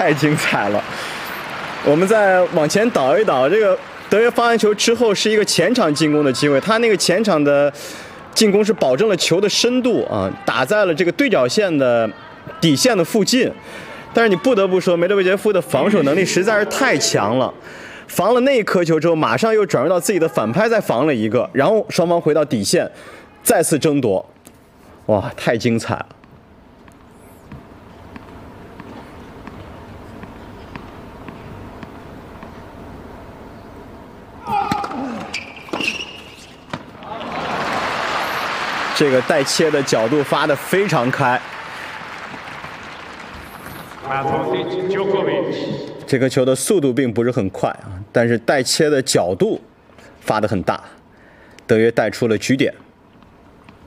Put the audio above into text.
太精彩了！我们再往前倒一倒，这个德约发完球之后是一个前场进攻的机会，他那个前场的进攻是保证了球的深度啊，打在了这个对角线的底线的附近。但是你不得不说，梅德韦杰夫的防守能力实在是太强了。防了那一颗球之后，马上又转入到自己的反拍，再防了一个，然后双方回到底线，再次争夺。哇，太精彩了！这个带切的角度发得非常开。这颗球的速度并不是很快啊，但是带切的角度发得很大，德约带出了局点。